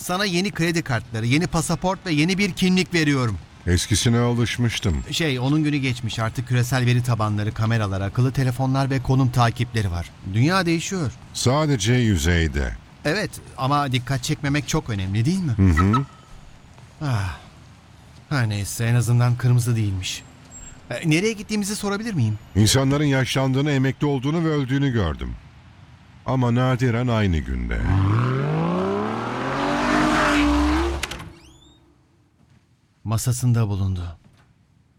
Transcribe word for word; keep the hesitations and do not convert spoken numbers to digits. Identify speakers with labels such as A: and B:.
A: Sana yeni kredi kartları, yeni pasaport ve yeni bir kimlik veriyorum.
B: Eskisine alışmıştım.
A: Şey, onun günü geçmiş. Artık küresel veri tabanları, kameralar, akıllı telefonlar ve konum takipleri var. Dünya değişiyor.
B: Sadece yüzeyde.
A: Evet, ama dikkat çekmemek çok önemli değil mi?
B: Hı hı.
A: Ah. Her neyse, en azından kırmızı değilmiş. E, nereye gittiğimizi sorabilir miyim?
B: İnsanların yaşlandığını, emekli olduğunu ve öldüğünü gördüm. Ama nadiren aynı günde.
A: Masasında bulundu.